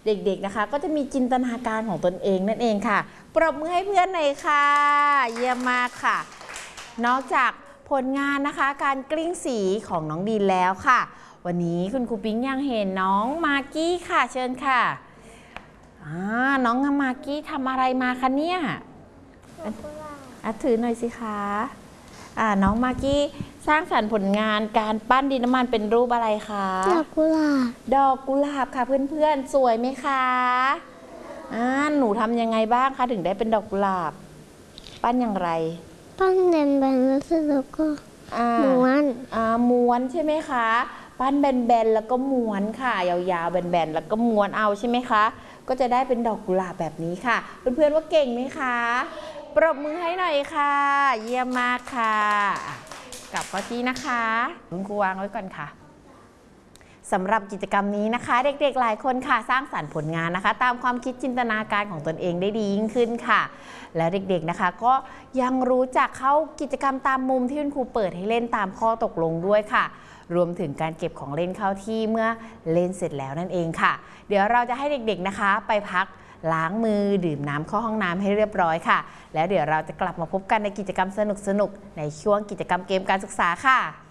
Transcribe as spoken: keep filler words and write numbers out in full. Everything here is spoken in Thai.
เด็กๆนะคะก็จะมีจินตนาการของตนเองนั่นเองค่ะปรบมือให้เพื่อนหน่อยค่ะเยี่ยมมากค่ะนอกจากผลงานนะคะการกลิ้งสีของน้องดีนแล้วค่ะวันนี้คุณครูปิ๊งยังเห็นน้องมากกี้ค่ะเชิญค่ะน้องมากกี้ทำอะไรมาคะเนี่ยอ่ะถือหน่อยสิคะน้องมากกี้สร้างสรรค์ผลงานการปั้นดินน้ำมันเป็นรูปอะไรคะดอกกุหลาบดอกกุหลาบค่ะเพื่อนๆสวยไหมคะอ่าหนูทำยังไงบ้างคะถึงได้เป็นดอกกุหลาบปั้นอย่างไรปั้นแบนๆแล้วเสร็จแล้วก็ม้วนอ่าม้วนใช่ไหมคะปั้นแบนๆแล้วก็ม้วนค่ะยาวๆแบนๆแล้วก็ม้วนเอาใช่ไหมคะก็จะได้เป็นดอกกุหลาบแบบนี้ค่ะเพื่อนๆว่าเก่งไหมคะปรบมือให้หน่อยค่ะเยี่ยมมากค่ะกลับเข้าที่นะคะคุณครูวางไว้ก่อนค่ะสำหรับกิจกรรมนี้นะคะเด็กๆหลายคนค่ะสร้างสรรค์ผลงานนะคะตามความคิดจินตนาการของตนเองได้ดียิ่งขึ้นค่ะแล้วเด็กๆนะคะก็ยังรู้จักเข้ากิจกรรมตามมุมที่คุณครูเปิดให้เล่นตามข้อตกลงด้วยค่ะรวมถึงการเก็บของเล่นเข้าที่เมื่อเล่นเสร็จแล้วนั่นเองค่ะเดี๋ยวเราจะให้เด็กๆนะคะไปพักล้างมือดื่มน้ำเข้าห้องน้ำให้เรียบร้อยค่ะแล้วเดี๋ยวเราจะกลับมาพบกันในกิจกรรมสนุกๆในช่วงกิจกรรมเกมการศึกษาค่ะ